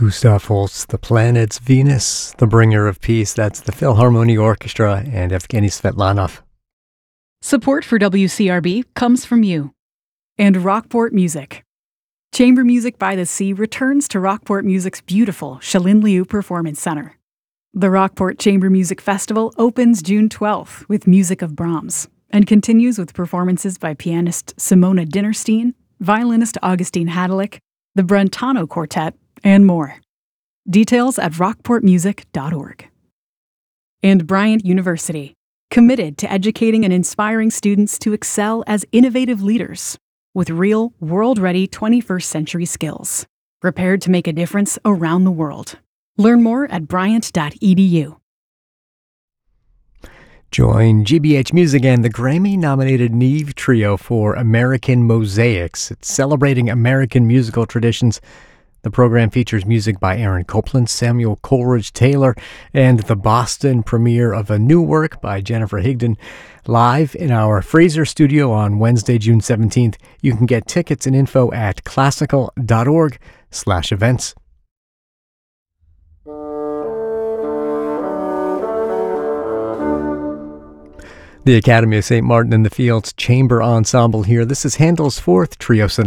Gustav Holst, The Planets, Venus, The Bringer of Peace. That's the Philharmonic Orchestra and Evgeny Svetlanov. Support for WCRB comes from you and Rockport Music. Chamber Music by the Sea returns to Rockport Music's beautiful Shalin Liu Performance Center. The Rockport Chamber Music Festival opens June 12th with music of Brahms and continues with performances by pianist Simona Dinnerstein, violinist Augustine Hadelick, the Brentano Quartet, and more. Details at rockportmusic.org. And Bryant University, committed to educating and inspiring students to excel as innovative leaders with real, world-ready 21st century skills, prepared to make a difference around the world. Learn more at bryant.edu. Join GBH Music and the Grammy-nominated Neve Trio for American Mosaics. It's celebrating American musical traditions. The program features music by Aaron Copland, Samuel Coleridge Taylor, and the Boston premiere of a new work by Jennifer Higdon. Live in our Fraser studio on Wednesday, June 17th. You can get tickets and info at classical.org/events. The Academy of St. Martin in the Fields Chamber Ensemble here. This is Handel's Fourth Trio Sonata.